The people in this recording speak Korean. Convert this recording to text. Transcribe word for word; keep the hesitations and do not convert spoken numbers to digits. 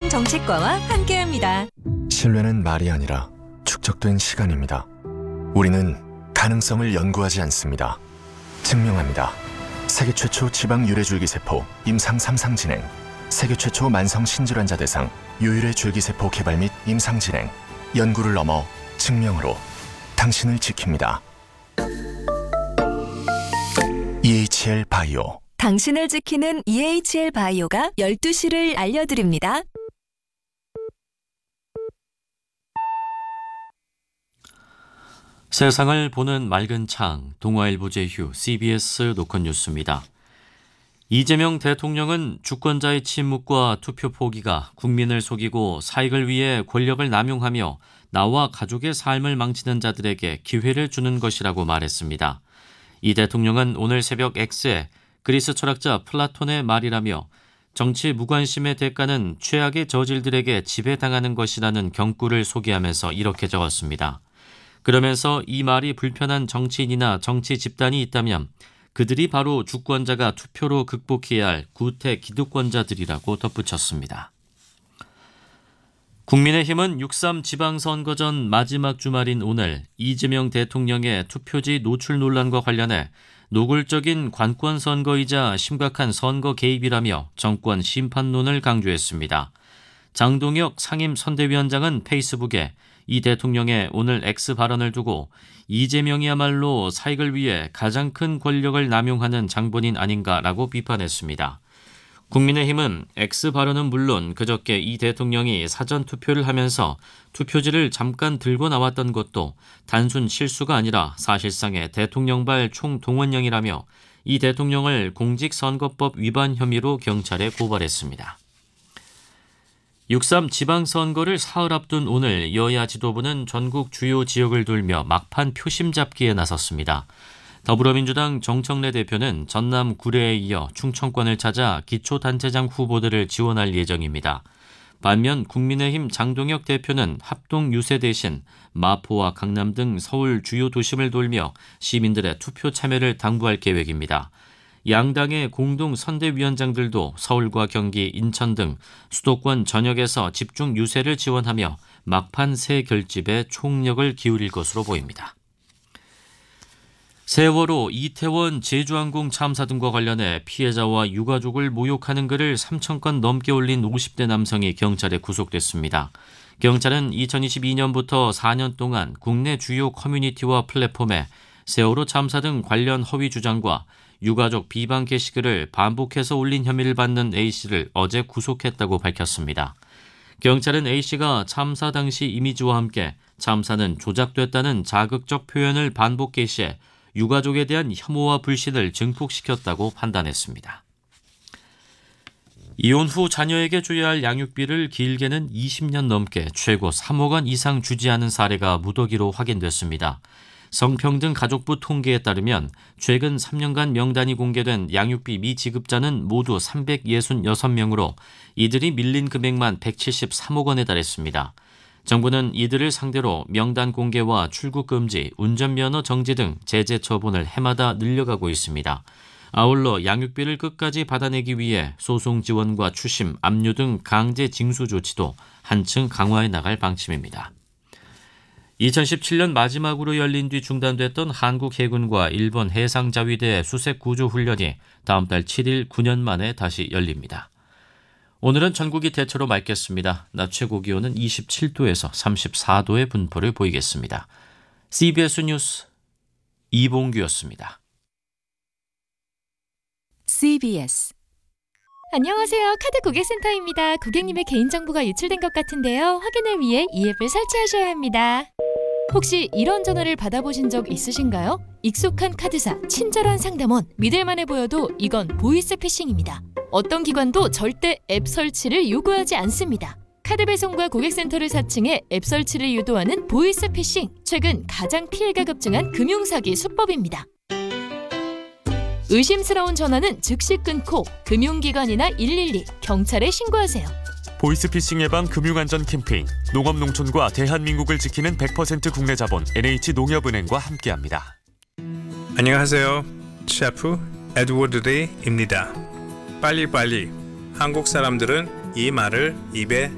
정책과와 함께합니다. 신뢰는 말이 아니라 축적된 시간입니다. 우리는 가능성을 연구하지 않습니다. 증명합니다. 세계 최초 지방 유래줄기세포 임상 삼 상 진행, 세계 최초 만성 신질환자 대상 유일의 줄기세포 개발 및 임상 진행, 연구를 넘어 증명으로 당신을 지킵니다. 이에이치엘 바이오. 당신을 지키는 이에이치엘 바이오가 열두 시를 알려드립니다. 세상을 보는 맑은 창, 동아일보 제휴 씨비에스 노컷 뉴스입니다. 이재명 대통령은 주권자의 침묵과 투표 포기가 국민을 속이고 사익을 위해 권력을 남용하며 나와 가족의 삶을 망치는 자들에게 기회를 주는 것이라고 말했습니다. 이 대통령은 오늘 새벽 X에 그리스 철학자 플라톤의 말이라며 정치 무관심의 대가는 최악의 저질들에게 지배당하는 것이라는 경구를 소개하면서 이렇게 적었습니다. 그러면서 이 말이 불편한 정치인이나 정치 집단이 있다면 그들이 바로 주권자가 투표로 극복해야 할 구태 기득권자들이라고 덧붙였습니다. 국민의힘은 육삼 지방선거전 마지막 주말인 오늘 이재명 대통령의 투표지 노출 논란과 관련해 노골적인 관권선거이자 심각한 선거 개입이라며 정권 심판론을 강조했습니다. 장동혁 상임선대위원장은 페이스북에 이 대통령의 오늘 X 발언을 두고 이재명이야말로 사익을 위해 가장 큰 권력을 남용하는 장본인 아닌가라고 비판했습니다. 국민의힘은 X 발언은 물론 그저께 이 대통령이 사전투표를 하면서 투표지를 잠깐 들고 나왔던 것도 단순 실수가 아니라 사실상의 대통령발 총동원령이라며 이 대통령을 공직선거법 위반 혐의로 경찰에 고발했습니다. 육삼 지방선거를 사흘 앞둔 오늘 여야 지도부는 전국 주요 지역을 돌며 막판 표심 잡기에 나섰습니다. 더불어민주당 정청래 대표는 전남 구례에 이어 충청권을 찾아 기초단체장 후보들을 지원할 예정입니다. 반면 국민의힘 장동혁 대표는 합동 유세 대신 마포와 강남 등 서울 주요 도심을 돌며 시민들의 투표 참여를 당부할 계획입니다. 양당의 공동 선대위원장들도 서울과 경기, 인천 등 수도권 전역에서 집중 유세를 지원하며 막판 새 결집에 총력을 기울일 것으로 보입니다. 세월호, 이태원, 제주항공 참사 등과 관련해 피해자와 유가족을 모욕하는 글을 삼천 건 넘게 올린 오십 대 남성이 경찰에 구속됐습니다. 경찰은 이천이십이 년부터 사 년 동안 국내 주요 커뮤니티와 플랫폼에 세월호 참사 등 관련 허위 주장과 유가족 비방 게시글을 반복해서 올린 혐의를 받는 A씨를 어제 구속했다고 밝혔습니다. 경찰은 A씨가 참사 당시 이미지와 함께 참사는 조작됐다는 자극적 표현을 반복 게시해 유가족에 대한 혐오와 불신을 증폭시켰다고 판단했습니다. 이혼 후 자녀에게 줘야 할 양육비를 길게는 이십 년 넘게 최고 삼억 원 이상 주지 않은 사례가 무더기로 확인됐습니다. 성평등 가족부 통계에 따르면 최근 삼 년간 명단이 공개된 양육비 미지급자는 모두 삼백육십육 명으로 이들이 밀린 금액만 백칠십삼억 원에 달했습니다. 정부는 이들을 상대로 명단 공개와 출국 금지, 운전면허 정지 등 제재 처분을 해마다 늘려가고 있습니다. 아울러 양육비를 끝까지 받아내기 위해 소송 지원과 추심, 압류 등 강제 징수 조치도 한층 강화해 나갈 방침입니다. 이천십칠 년 마지막으로 열린 뒤 중단됐던 한국 해군과 일본 해상자위대 수색 구조 훈련이 다음 달 칠 일 구 년 만에 다시 열립니다. 오늘은 전국이 대체로 맑겠습니다. 낮 최고 기온은 이십칠 도에서 삼십사 도의 분포를 보이겠습니다. 씨비에스 뉴스 이봉규였습니다. 씨비에스 안녕하세요. 카드 고객센터입니다. 고객님의 개인정보가 유출된 것 같은데요. 확인을 위해 이 앱을 설치하셔야 합니다. 혹시 이런 전화를 받아보신 적 있으신가요? 익숙한 카드사, 친절한 상담원, 믿을만해 보여도 이건 보이스피싱입니다. 어떤 기관도 절대 앱 설치를 요구하지 않습니다. 카드 배송과 고객센터를 사칭해 앱 설치를 유도하는 보이스피싱. 최근 가장 피해가 급증한 금융사기 수법입니다. 의심스러운 전화는 즉시 끊고 금융기관이나 일일이, 경찰에 신고하세요. 보이스피싱 예방 금융안전 캠페인 농업농촌과 대한민국을 지키는 백 퍼센트 국내 자본 엔에이치농협은행과 함께합니다. 안녕하세요. 셰프 에드워드 레이입니다. 빨리빨리. 한국 사람들은 이 말을 입에